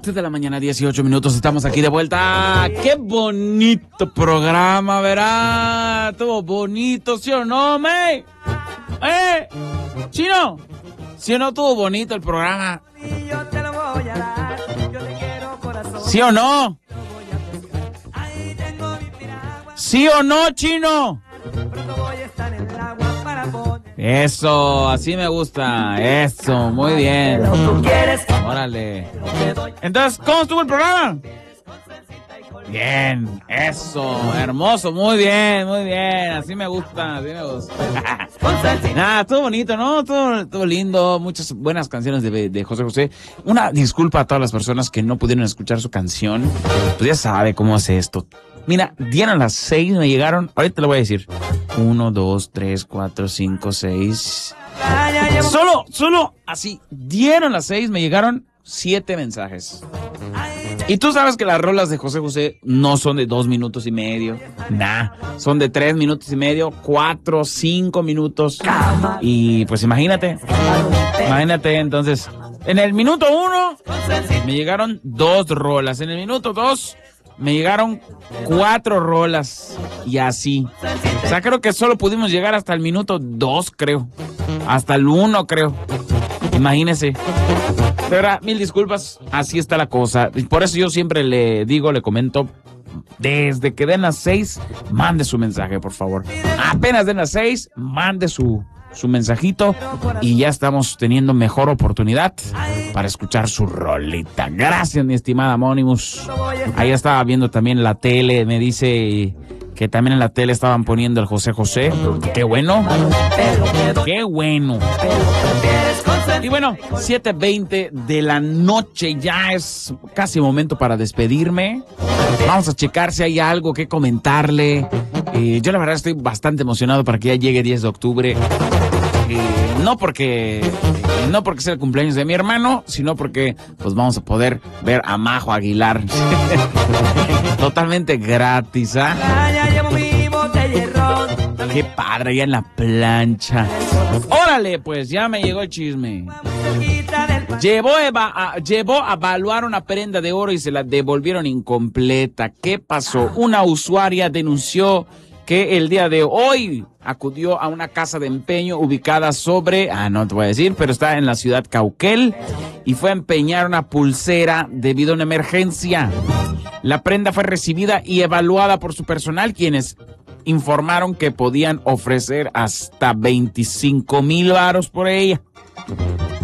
7 de la mañana, 18 minutos. Estamos aquí de vuelta. ¡Qué bonito programa, verá! Estuvo bonito, ¿sí o no, me? ¿Chino? ¿Sí o no estuvo bonito el programa? ¿Sí o no? ¿Sí o no, Chino? Eso, así me gusta. Eso, muy bien. Órale. Entonces, ¿cómo estuvo el programa? Bien, eso, hermoso, muy bien, así me gusta, Nada, estuvo bonito, ¿no? Estuvo lindo, muchas buenas canciones de José José. Una disculpa a todas las personas que no pudieron escuchar su canción, pues ya sabe cómo hace esto. Mira, dieron las 6, me llegaron, ahorita te lo voy a decir. 1, 2, 3, 4, 5, 6. Solo así, dieron las 6, me llegaron 7 mensajes. Y tú sabes que las rolas de José José no son de 2 minutos y medio. Son de 3 minutos y medio, 4, 5 minutos. Y pues imagínate, entonces, en el minuto 1 me llegaron 2 rolas. En el minuto 2 me llegaron 4 rolas. Y así. O sea, creo que solo pudimos llegar hasta el minuto 2, creo. Hasta el 1, creo. Imagínese. De verdad, mil disculpas, así está la cosa. Por eso yo siempre le comento, desde que den las 6, mande su mensaje, por favor. Apenas den las 6, mande su mensajito y ya estamos teniendo mejor oportunidad para escuchar su rolita. Gracias, mi estimada Anonymous. Ahí estaba viendo también la tele, me dice que también en la tele estaban poniendo el José José. ¡Qué bueno! ¡Qué bueno! Y bueno, 7:20 de la noche, ya es casi momento para despedirme. Vamos a checar si hay algo que comentarle. Yo la verdad estoy bastante emocionado para que ya llegue 10 de octubre. No porque sea el cumpleaños de mi hermano, sino porque pues vamos a poder ver a Majo Aguilar. Totalmente gratis, ¿ah? Qué padre, ya en la plancha. Órale, pues ya me llegó el chisme. Llevó a evaluar una prenda de oro y se la devolvieron incompleta. ¿Qué pasó? Una usuaria denunció que el día de hoy acudió a una casa de empeño ubicada sobre, no te voy a decir, pero está en la ciudad Cauquel, y fue a empeñar una pulsera debido a una emergencia. La prenda fue recibida y evaluada por su personal, quienes informaron que podían ofrecer hasta 25,000 varos por ella.